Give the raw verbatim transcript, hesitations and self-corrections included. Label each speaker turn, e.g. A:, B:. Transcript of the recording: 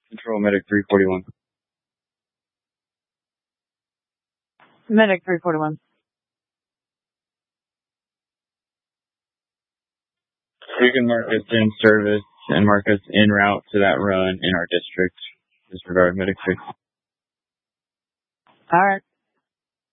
A: Control Medic three forty-one.
B: Medic three forty-one.
A: You can mark us in service and mark us en route to that run in our district. Disregard Medic six.
B: All right.